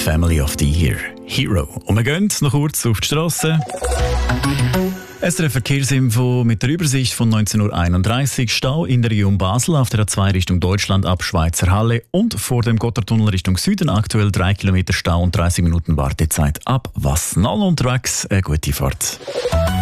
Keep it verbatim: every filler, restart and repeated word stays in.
Family of the Year, Hero. Und wir gehen noch kurz auf die Strasse. S R F Verkehrsinfo mit der Übersicht von neunzehn Uhr einunddreißig. Stau in der Region Basel auf der A zwei Richtung Deutschland ab Schweizer Halle und vor dem Gotthardtunnel Richtung Süden aktuell drei Kilometer Stau und dreißig Minuten Wartezeit ab Wassnal. Unterwegs eine gute Fahrt.